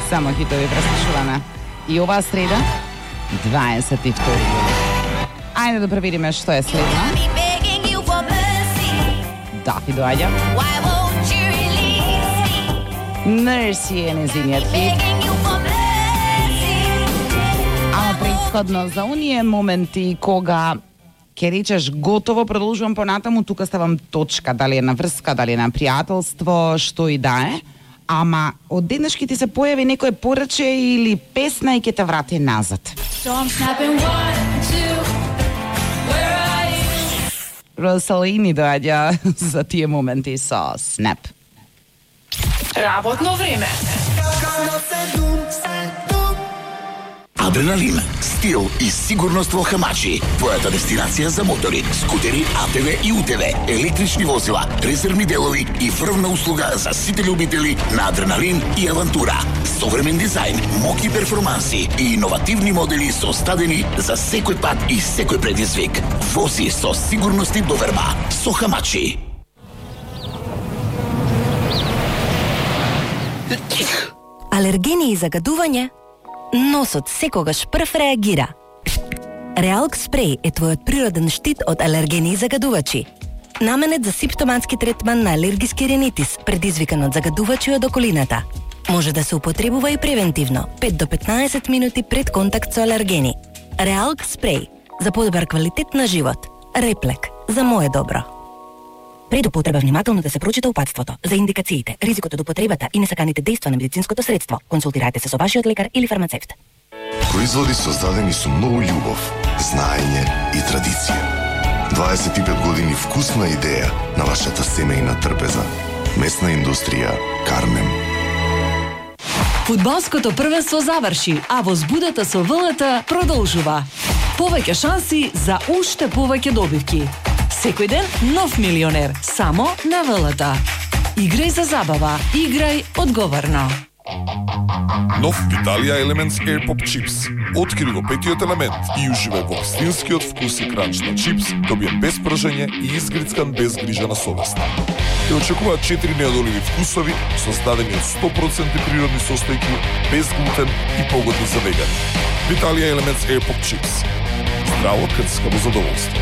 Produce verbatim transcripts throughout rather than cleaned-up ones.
Само хитови преслушуваме. И оваа среда, дваесет и втори јули. Ајде да провериме што е следно. Дафи доаѓа. Мерси е незиниот хит. Ама предходно за оние моменти кога ќе речеш готово, продолжувам понатаму, тука ставам точка, дали е на врска, дали е на пријателство, што и да е. Ама одеднаш ќе ти се појави некој пораче или песна и ќе те врати назад. Росалини доаѓа за тие моменти со Snap. Работно време. Адреналин, стил и сигурност во Хамачи. Твојата дестинација за мотори, скутери, А Т В и У Т В, електрични возила, резервни делови и врвна услуга за сите љубители на адреналин и авантура. Современ дизајн, моки перформанси и иновативни модели составени за секој пат и секој предизвик. Вози со сигурност и доверба со Хамачи. Алергени и загадување? Носот секогаш прв реагира. Реалк спреј е твојот природен штит од алергени и загадувачи. Наменет за симптоматски третман на алергиски ринитис, предизвикан од загадувачи од околината. Може да се употребува и превентивно, пет до петнаесет минути пред контакт со алергени. Реалк спреј за подобар квалитет на живот. Реплек за мое добро. Пред употреба внимателно да се прочита упатството за индикациите, ризикот од употребата и несаканите дејства на медицинското средство. Консултирајте се со вашиот лекар или фармацевт. Производи создадени со многу љубов, знаење и традиција. дваесет и пет години вкусна идеја на вашата семејна трпеза. Месна индустрија Кармем. Фудбалското првенство заврши, а возбудата со ВЛТ продолжува. Повеќе шанси за уште повеќе добивки. Секој ден нов милионер, само на ВЛТ. Играј за забава, играј одговорно. Нов Виталија Elements Air Pop Chips. Откри го петиот елемент и уживај во вистинскиот вкус и кранч на чипс, добиен без пржење и изгрицкан без грижа на совест. Те очекуваат четири неодоливи вкусови, создадени од сто проценти природни состојки, без глутен и погодни за вегани. Виталија Elements Air Pop Chips. Здраво крцкаво задоволство.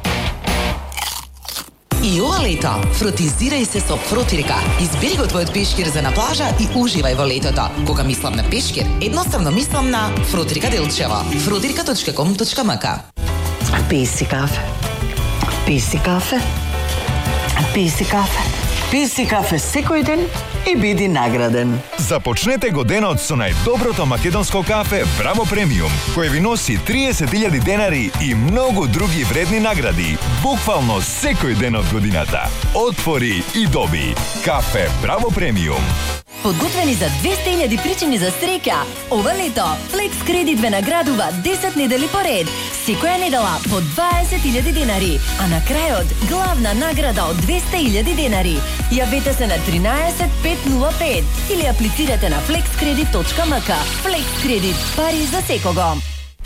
И ова лето, фротизирај се со Фротирика. Избери го твојот пешкир за на плажа и уживај во летото. Кога мислам на пешкир, едноставно мислам на Фротирика Делчево. фротирика точка ком точка ем ка. Пи си кафе. Пи си кафе. Пи си кафе. Пи си кафе секој ден и биди награден. Започнете го денот со најдоброто македонско кафе Браво Премиум, кој ви носи триесет илјади денари и многу други вредни награди, буквално секој ден од годината. Отвори и доби. Кафе Браво Премиум. Подготвени за двесте илјади причини за среќа. Ова лето Flex Credit ве наградува десет недели поред. Секоја недела по дваесет илјади денари, а на крајот главна награда од двесте илјади денари. Јавете се на тринаесет пет нула пет или аплицирате на флекс кредит точка ем ка. Flex Credit, пари за секого.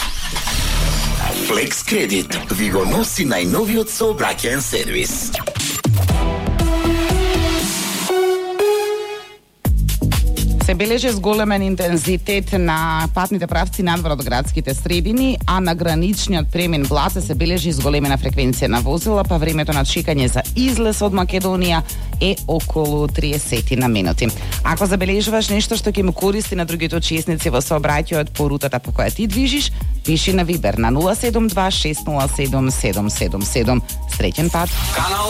Flex Credit ви го носи најновиот сообраќаен сервис. Се бележи зголемен интензитет на патните правци надвор од градските средини, а на граничниот премин Блаце се бележи зголемена фреквенција на возила, па времето на чекање за излез од Македонија е околу триесет на минути. Ако забележуваш нешто што ќе му користи на другите учесници во сообраќајот по рутата по која ти движиш, пиши на Вибер на нула седум два шест нула седум седум седум седум. Среќен пат. Канал